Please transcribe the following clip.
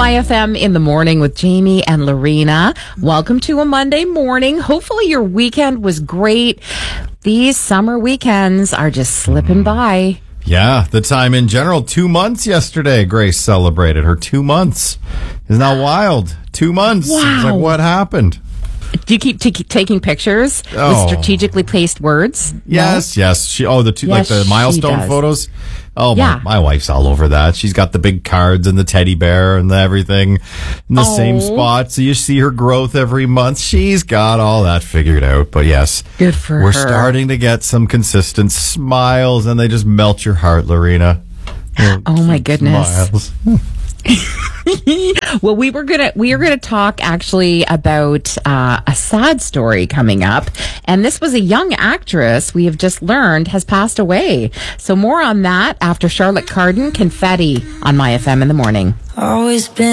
My FM in the morning with Jamie and Lorena. Welcome to a Monday morning. Hopefully your weekend was great. These summer weekends are just slipping by. Yeah, the time in general. 2 months yesterday. Grace celebrated her 2 months. Isn't that wild? 2 months. Wow. It's like, what happened? Do you keep taking pictures with strategically placed words? Yes, No? yes. The milestone photos. Oh, yeah. my wife's all over that. She's got the big cards and the teddy bear and everything in the same spot. So you see her growth every month. She's got all that figured out. But yes, good for we're her. starting to get some consistent smiles, and they just melt your heart, Lorena. Oh my goodness. Smiles. Well, we are gonna talk actually about a sad story coming up, and this was a young actress we have just learned has passed away. So more on that after Charlotte Cardin, Confetti on My FM in the morning. Always been